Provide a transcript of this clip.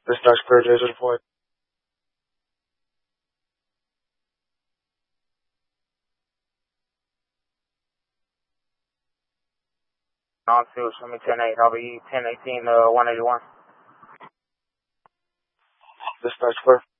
Dispatch clear, Jason deployed. Non-fuel, show me 10-8, I'll be 10-18, 181. Dispatch clear.